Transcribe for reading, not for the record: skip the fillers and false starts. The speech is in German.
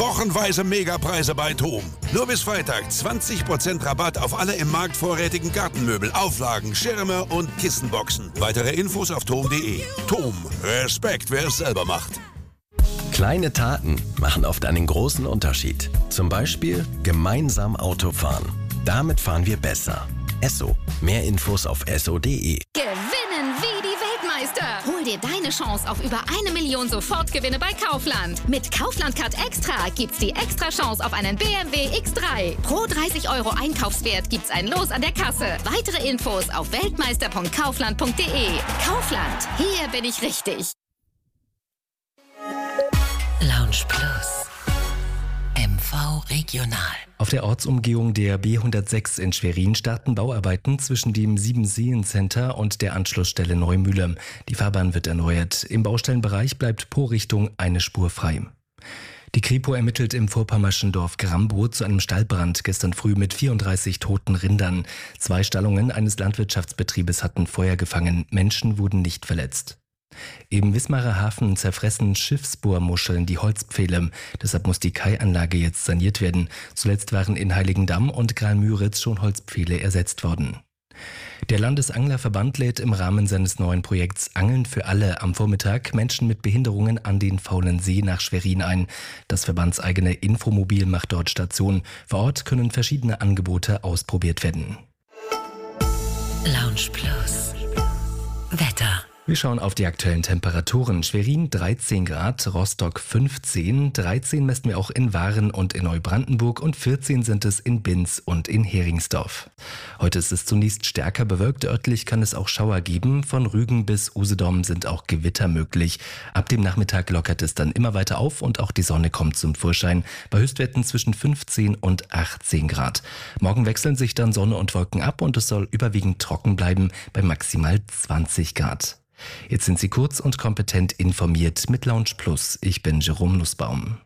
Wochenweise Megapreise bei TOM. Nur bis Freitag 20% Rabatt auf alle im Markt vorrätigen Gartenmöbel, Auflagen, Schirme und Kissenboxen. Weitere Infos auf TOM.de. TOM. Respekt, wer es selber macht. Kleine Taten machen oft einen großen Unterschied. Zum Beispiel gemeinsam Auto fahren. Damit fahren wir besser. Esso. Mehr Infos auf esso.de. Gewinnen wie die Weltmeister. Hol dir deine Chance auf über 1 Million Sofortgewinne bei Kaufland. Mit Kaufland Card Extra gibt's die extra Chance auf einen BMW X3. Pro 30 € Einkaufswert gibt's ein Los an der Kasse. Weitere Infos auf weltmeister.kaufland.de. Kaufland. Hier bin ich richtig. Lounge Plus. MV Regional. Auf der Ortsumgehung der B106 in Schwerin starten Bauarbeiten zwischen dem Siebenseen-Center und der Anschlussstelle Neumühle. Die Fahrbahn wird erneuert. Im Baustellenbereich bleibt pro Richtung eine Spur frei. Die Kripo ermittelt im vorpommerschen Dorf Grambow zu einem Stallbrand gestern früh mit 34 toten Rindern. 2 Stallungen eines Landwirtschaftsbetriebes hatten Feuer gefangen. Menschen wurden nicht verletzt. Im Wismarer Hafen zerfressen Schiffsbohrmuscheln die Holzpfähle. Deshalb muss die Kaianlage jetzt saniert werden. Zuletzt waren in Heiligendamm und Graal-Müritz schon Holzpfähle ersetzt worden. Der Landesanglerverband lädt im Rahmen seines neuen Projekts Angeln für alle am Vormittag Menschen mit Behinderungen an den Faulen See nach Schwerin ein. Das verbandseigene Infomobil macht dort Station. Vor Ort können verschiedene Angebote ausprobiert werden. Lounge Plus. Wetter. Wir schauen auf die aktuellen Temperaturen. Schwerin 13 Grad, Rostock 15, 13 messen wir auch in Waren und in Neubrandenburg und 14 sind es in Binz und in Heringsdorf. Heute ist es zunächst stärker bewölkt, örtlich kann es auch Schauer geben. Von Rügen bis Usedom sind auch Gewitter möglich. Ab dem Nachmittag lockert es dann immer weiter auf und auch die Sonne kommt zum Vorschein. Bei Höchstwerten zwischen 15 und 18 Grad. Morgen wechseln sich dann Sonne und Wolken ab und es soll überwiegend trocken bleiben bei maximal 20 Grad. Jetzt sind Sie kurz und kompetent informiert mit Lounge Plus. Ich bin Jerome Nussbaum.